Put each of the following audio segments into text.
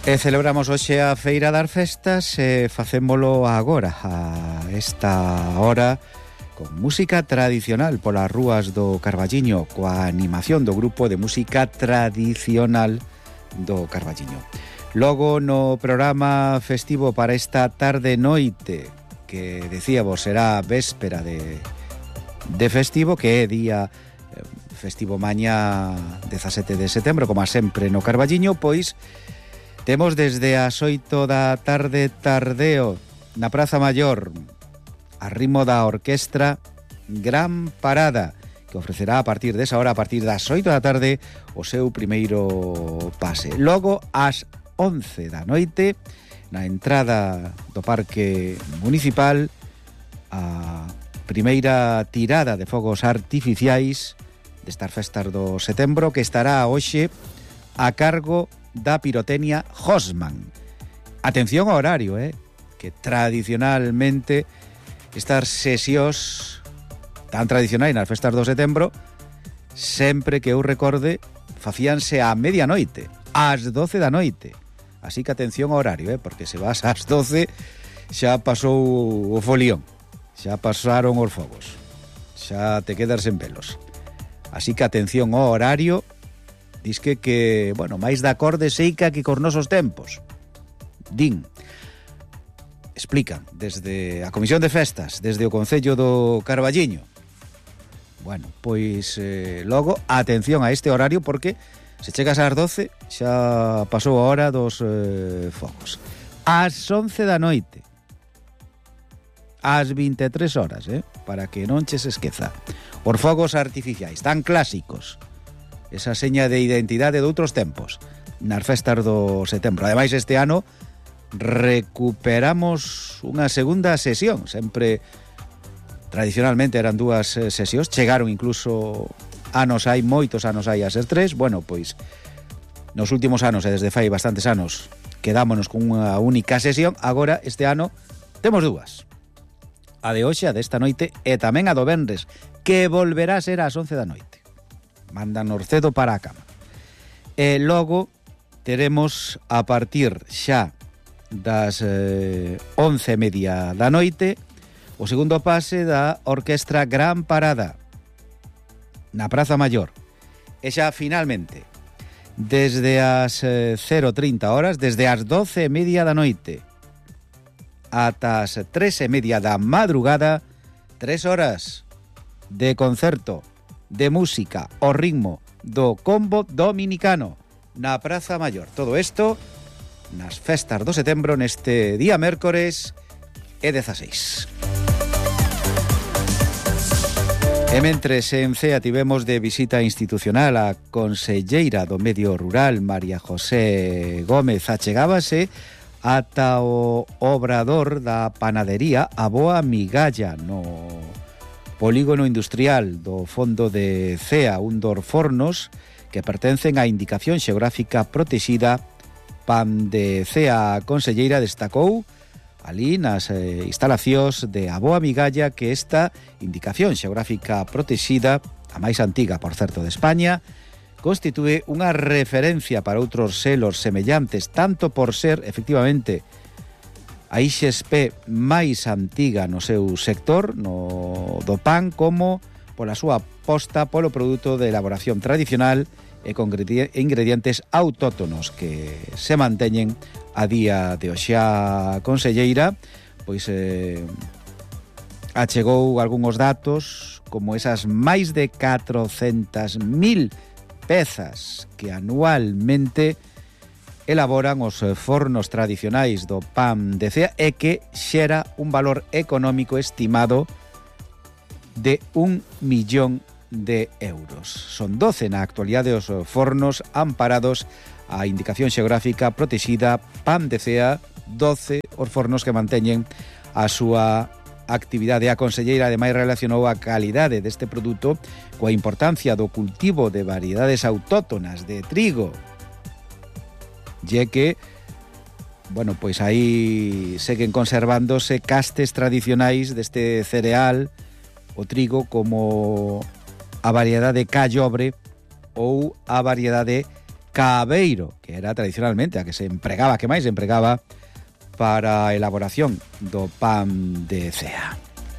Celebramos hoxe a Feira das Festas e facémolo agora, a esta hora, con música tradicional polas rúas do Carballiño, coa animación do grupo de música tradicional do Carballiño. Logo, no programa festivo para esta tarde-noite, que decíamos será véspera de festivo, que é día festivo mañá 17 de setembro, como sempre no Carballiño, pois temos desde as 8 da tarde tardeo na Praza Maior a ritmo da orquestra Gran Parada, que ofrecerá a partir desa hora, a partir das 8 da tarde, o seu primeiro pase. Logo, ás 11 da noite, na entrada do Parque Municipal, a primeira tirada de fogos artificiais destas festas do setembro, que estará hoxe a cargo da pirotecnia Hosman. Atención ao horario, que tradicionalmente estas sesións tan tradicionais nas festas do setembro, sempre que eu recorde, facíanse a medianoite, ás 12 da noite. Así que atención ao horario, porque se vas ás 12 xa pasou o folión, xa pasaron os fogos, xa te quedas sen velos. Así que atención ao horario. Disque que, bueno, máis de acorde seica que cos nosos tempos. Explican desde a Comisión de Festas, desde o Concello do Carballiño. Bueno, pois logo, atención a este horario, porque se chegas ás 12 xa pasou a hora dos fogos. Ás 11 da noite, ás 23 horas, para que non che se esqueza. Os fogos artificiais tan clásicos, esa seña de identidade de outros tempos nas festas do setembro. Ademais, este ano recuperamos unha segunda sesión. Sempre, tradicionalmente, eran dúas sesións. Chegaron incluso moitos anos hai a ser tres. Bueno, pois, nos últimos anos, e desde fai bastantes anos, quedámonos con unha única sesión. Agora, este ano, temos dúas. A de hoxe, a desta noite, e tamén a do venres, que volverá a ser ás 11 da noite. Mandanos cedo para a cama. E logo teremos a partir xa das 11:30 da noite o segundo pase da Orquestra Gran Parada na Praza Maior. E xa finalmente, desde as 0:30 horas, desde as 12:30 da noite ata as 3:30 da madrugada, 3 horas de concerto, de música ao ritmo do combo dominicano na Praza Maior. Todo isto nas festas do setembro, neste día mércores e 16. E mentres en CEA tivemos de visita institucional a conselleira do Medio Rural, María José Gómez, achegábase ata o obrador da panadería Aboa Migalla no polígono industrial do fondo de CEA, un dos fornos que pertencen á indicación xeográfica protexida Pan de CEA. A conselleira destacou ali nas instalacións de Aboa Migalla que esta indicación xeográfica protexida, a máis antiga, por certo, de España, constitúe unha referencia para outros selos semellantes, tanto por ser, efectivamente, a IXP máis antiga no seu sector, no do pan, como pola súa aposta polo produto de elaboración tradicional e con ingredientes autóctonos que se manteñen a día de hoxe. A conselleira pois achegou algúns datos, como esas máis de 400.000 pezas que anualmente elaboran os fornos tradicionais do pan de CEA e que xera un valor económico estimado de 1 millón de euros. Son 12 na actualidade os fornos amparados a indicación xeográfica protexida Pan de CEA, 12 os fornos que manteñen a súa actividade. A conselleira ademais relacionou a calidade deste produto coa importancia do cultivo de variedades autóctonas de trigo, ya que, bueno, pois aí seguen conservándose castes tradicionais deste cereal, o trigo, como a variedade callobre ou a variedade cabeiro, que era tradicionalmente a que máis se empregaba para a elaboración do pan de cea.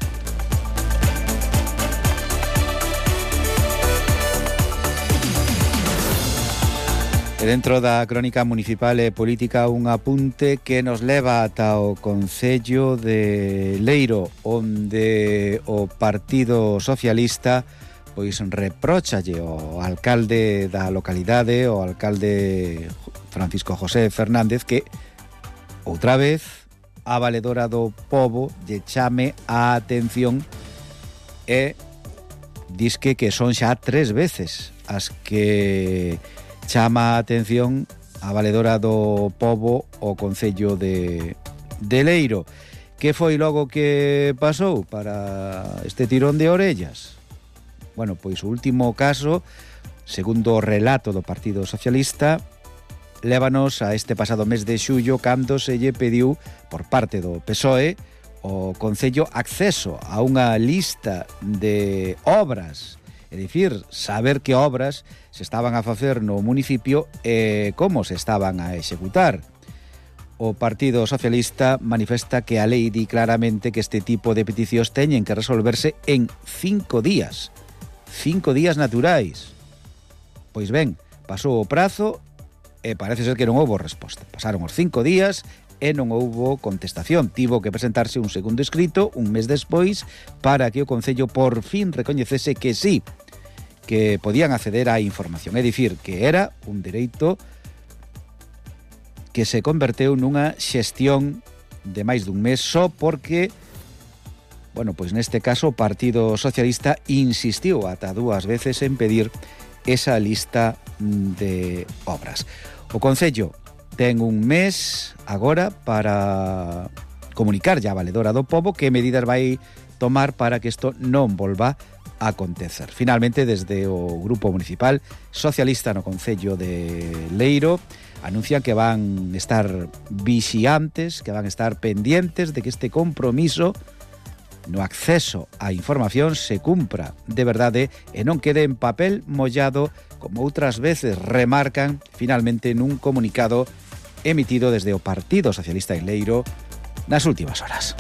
E dentro da crónica municipal e política, un apunte que nos leva ata o Concello de Leiro, onde o Partido Socialista pois reprochalle ao alcalde da localidade, o alcalde Francisco José Fernández, que outra vez a valedora do pobo lle chame a atención e disque que son xa 3 veces as que chama a atención a valedora do pobo o Concello de Leiro. Que foi logo que pasou para este tirón de orellas? Bueno, pois o último caso, segundo o relato do Partido Socialista, lévanos a este pasado mes de xullo, cando se lle pediu por parte do PSOE o Concello acceso a unha lista de obras, é dicir, saber que obras se estaban a facer no municipio e como se estaban a executar. O Partido Socialista manifesta que a lei di claramente que este tipo de peticións teñen que resolverse en 5 días. 5 días naturais. Pois ben, pasou o prazo e parece ser que non houbo resposta. Pasaron os 5 días e non houbo contestación. Tivo que presentarse un segundo escrito un mes despois para que o Concello por fin recoñecese que sí, que podían acceder á información. É dicir, que era un dereito que se converteu nunha xestión de máis dun mes só porque, bueno, pois neste caso o Partido Socialista insistiu ata 2 veces en pedir esa lista de obras. O Concello ten un mes agora para comunicar a valedora do pobo que medidas vai tomar para que isto non volva a acontecer. Finalmente, desde o Grupo Municipal Socialista no Concello de Leiro anuncian que van estar vixiantes, que van estar pendientes de que este compromiso no acceso á información se cumpra de verdade e non quede en papel mollado, como outras veces remarcan finalmente nun comunicado emitido desde o Partido Socialista en Leiro nas últimas horas.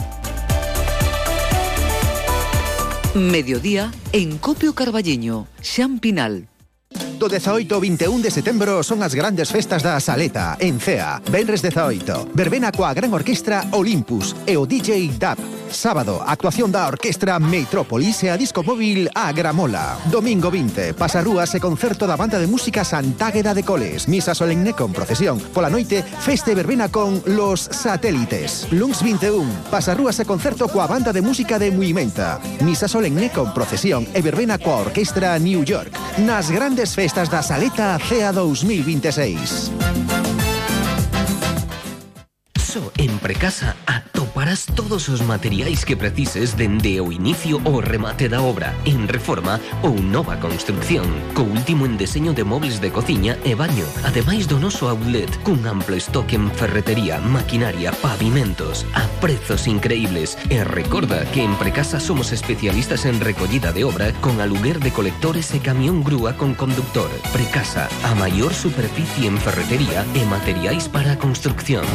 Mediodía en Copio Carballiño, Xan Pinal. Do 18 ao 21 de setembro son as grandes festas da Saleta, en Cea. Venres 18, verbena coa gran orquestra Olympus e o DJ Dab. Sábado, actuación da orquestra Metrópolis e a disco móvil A Gramola. Domingo 20, pasarrúas e concerto da banda de música Santágueda de Coles. Misa solemne con procesión. Pola noite, festa e verbena con Los Satélites. Luns 21, pasarrúas e concerto coa banda de música de Muimenta. Misa solemne con procesión e verbena coa orquestra New York. Nas grandes festas da Saleta Cea 2026. Só en Precasa atoparás todos os materiais que precises dende o inicio ao remate da obra, en reforma ou nova construcción, co último en deseño de mobles de cociña e baño, ademais do noso outlet, cun amplo estoque en ferretería, maquinaria, pavimentos, a prezos increíbles. E recorda que en Precasa somos especialistas en recollida de obra con aluguer de colectores e camión grúa con conductor. Precasa, a maior superficie en ferretería e materiais para a construcción.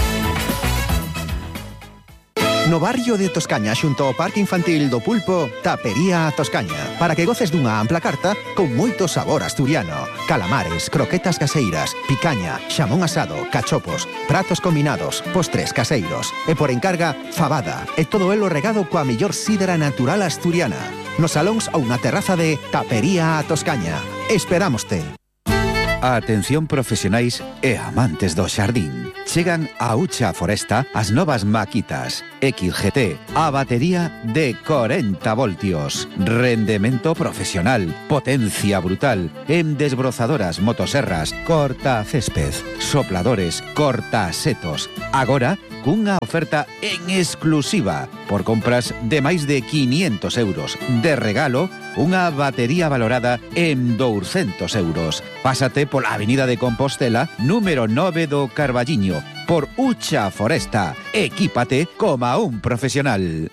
No barrio de Toscaña, xunto ao Parque Infantil do Pulpo, Tapería Toscaña, para que goces dunha ampla carta con moito sabor asturiano. Calamares, croquetas caseiras, picaña, xamón asado, cachopos, pratos combinados, postres caseiros e por encarga, fabada e todo elo regado coa mellor sidra natural asturiana. Nos salóns ou na terraza de Tapería Toscaña. Esperámoste. Atención profesionais e amantes do xardín. Chegan a Ucha Foresta as novas maquitas XGT, a batería de 40 voltios, rendemento profesional, potencia brutal, en desbrozadoras, motoserras, corta césped, sopladores, corta setos. Agora, cunha oferta en exclusiva, por compras de máis de 500 euros. De regalo, unha batería valorada en 200 euros. Pásate pola Avenida de Compostela, número 9 do Carballiño, por Ucha Foresta. Equípate como un profesional.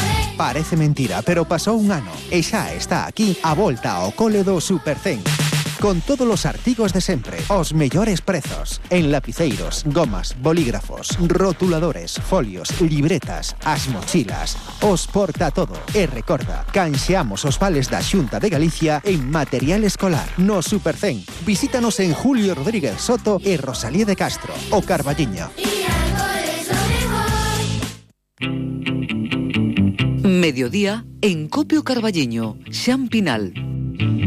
Parece mentira, pero pasou un ano e xa está aquí a volta ao cole do Supercen. con todos os artigos de sempre, os mellores prezos, en lapiceiros, gomas, bolígrafos, rotuladores, folios, libretas, as mochilas, os porta todo. E recorda, canxeamos os vales da Xunta de Galicia en material escolar. No Supercen, visítanos en Julio Rodríguez Soto e Rosalía de Castro, o Carballiño. Mediodía en Copio Carballiño, Xan Pinal.